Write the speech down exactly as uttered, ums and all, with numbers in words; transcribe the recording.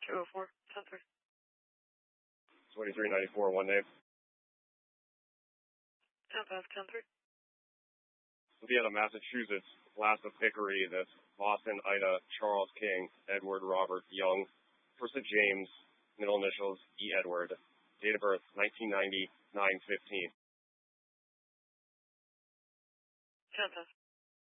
two oh four, ten three. twenty-three ninety-four, one name. ten five, ten three. Indiana, Massachusetts, last of Hickory, this Boston, Ida, Charles King, Edward Robert Young, first of James, middle initials E. Edward, date of birth nineteen ninety, nine fifteen. ten five.